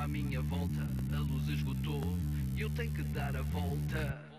à minha volta, a luz esgotou e eu tenho que dar a volta.